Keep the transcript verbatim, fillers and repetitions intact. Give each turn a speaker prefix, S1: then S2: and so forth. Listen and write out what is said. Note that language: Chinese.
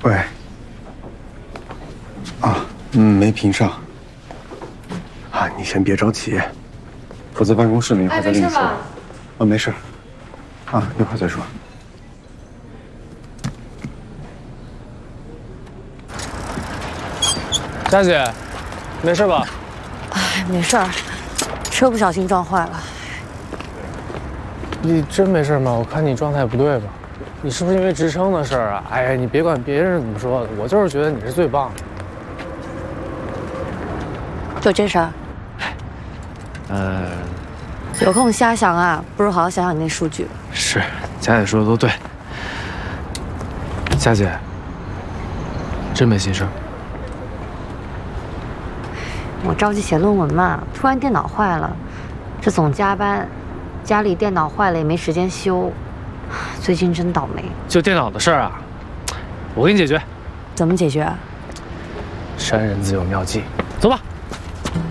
S1: 喂。啊，嗯，没评上。啊，你先别着急，我在办公室呢，一会儿再跟你说。啊，没事。啊，一会儿再说。
S2: 佳姐，没事吧？
S3: 哎，没事儿，车不小心撞坏了。
S2: 你真没事吗？我看你状态不对吧？你是不是因为职称的事儿啊？哎呀，你别管别人怎么说的，我就是觉得你是最棒的。
S3: 就这事儿？
S2: 呃，
S3: 有空瞎想啊，不如好好想想你那数据。
S2: 是，佳姐说的都对。佳姐，真没心事儿。
S3: 我着急写论文嘛，突然电脑坏了，这总加班，家里电脑坏了也没时间修，最近真倒霉。
S2: 就电脑的事儿啊，我给你解决。
S3: 怎么解决啊？
S2: 山人自有妙计，走吧。